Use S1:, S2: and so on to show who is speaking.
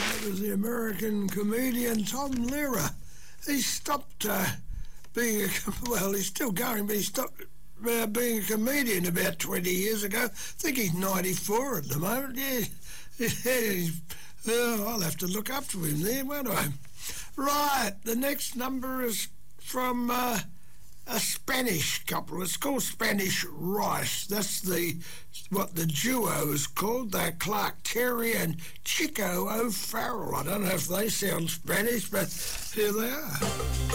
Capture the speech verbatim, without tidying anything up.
S1: That was the American comedian Tom Lehrer. He stopped uh, being a... Well, he's still going, but he stopped uh, being a comedian about twenty years ago. I think he's ninety-four at the moment. Yeah, yeah oh, I'll have to look up to him there, won't I? Right, the next number is from uh, a Spanish couple. It's called Spanish Rice. That's the what the duo is called. They're Clark Terry and Chico O'Farrell. I don't know if they sound Spanish, but here they are.